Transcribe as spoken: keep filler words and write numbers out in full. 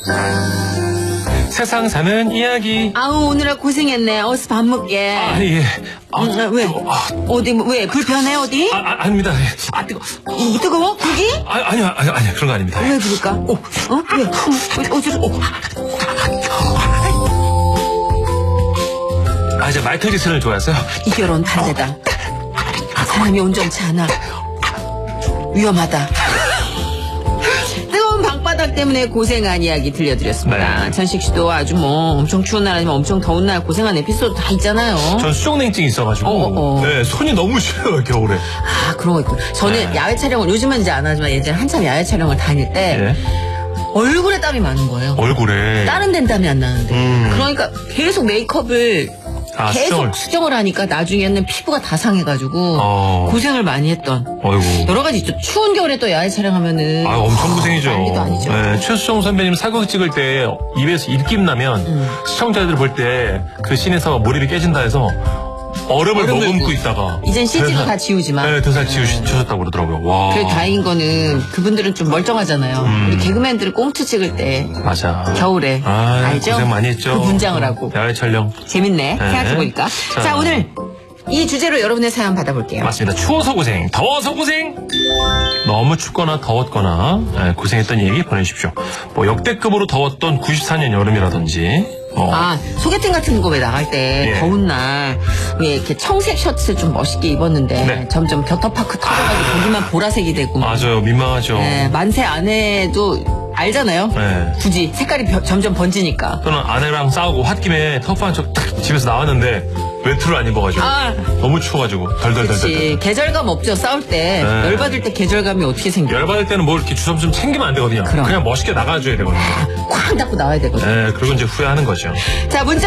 세상 사는 이야기. 아우 오늘아 고생했네. 어서 밥 먹게. 아, 예. 아, 응, 왜? 저, 아, 어디 왜 불편해 어디? 아, 아, 아닙니다. 아, 뜨거. 이, 뜨거워? 불기? 아, 아니요, 아니요, 아니요, 그런 거 아닙니다. 왜 부를까? 어? 어? 왜? 어, 어디로? 어. 아, 이제 마이클 잭슨을 좋아해서요. 이 결혼 반대다. 사람이 온전치 않아. 위험하다. 뜨거운 방바닥 때문에 고생한 이야기 들려드렸습니다. 네. 천식 씨도 아주 뭐 엄청 추운 날 아니면 엄청 더운 날 고생한 에피소드 다 있잖아요. 전 수족냉증이 있어가지고 어, 어. 네, 손이 너무 시려요 겨울에. 아 그런 거 있고. 저는 네. 야외 촬영을 요즘은 이제 안 하지만 예전에 한참 야외 촬영을 다닐 때 예. 얼굴에 땀이 많은 거예요. 얼굴에. 다른 데는 땀이 안 나는데. 음. 그러니까 계속 메이크업을 아, 계속 수정을. 수정을 하니까 나중에는 피부가 다 상해가지고 어. 고생을 많이 했던. 어이구. 여러 가지 있죠. 추운 겨울에 또 야외 촬영하면은 아, 엄청 고생이죠. 난리도 아니죠. 네, 최수정 선배님 사극 찍을 때 입에서 입김 나면 음. 시청자들 볼 때 그 씬에서 몰입이 깨진다 해서 얼음을 얼음을 머금고 그- 있다가 이젠 씨지로 대사- 다 지우지만. 네, 대사 지우셨다고 그러더라고요. 와. 그래 다행인 거는 그분들은 좀 멀쩡하잖아요. 음. 우리 개그맨들은 꽁트 찍을 때 맞아. 겨울에 아, 알죠? 고생 많이 했죠. 그 분장을 하고. 야외 촬영. 재밌네. 생각해보니까. 자. 자 오늘 이 주제로 여러분의 사연 받아볼게요. 맞습니다. 추워서 고생, 더워서 고생. 너무 춥거나 더웠거나 예, 고생했던 얘기 보내주십시오. 뭐 역대급으로 더웠던 구십사 년 여름이라든지. 어. 아 소개팅 같은 거 왜 나갈 때 예. 더운 날 왜 이렇게 청색 셔츠 좀 멋있게 입었는데 네. 점점 겨터파크 터져가지고 거기만 보라색이 되고 맞아요. 민망하죠. 네, 만세 안에도 알잖아요. 네. 굳이 색깔이 벼- 점점 번지니까. 또는 아내랑 싸우고 홧김에 터프한 척 딱 집에서 나왔는데 외투를 안 입어가지고 아. 너무 추워가지고 덜덜덜덜. 그렇지. 계절감 없죠. 싸울 때. 네. 열받을 때 계절감이 어떻게 생겨. 열받을 때는 뭐 이렇게 주섬주섬 챙기면 안 되거든요. 그럼. 그냥 멋있게 나가줘야 되거든요. 쾅 닫고 나와야 되거든. 네, 그리고 이제 후회하는 거죠. 자 문자